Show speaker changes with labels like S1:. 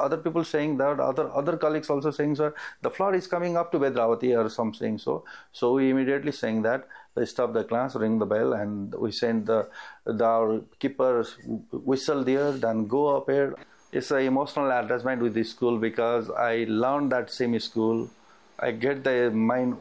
S1: other people saying that, other colleagues also saying, sir, the flood is coming up to Vedravati or some saying so. So we immediately saying that, they stop the class, ring the bell, and we send our keepers whistle there, then go up here. It's an emotional attachment with this school because I learned that same school. I get the mind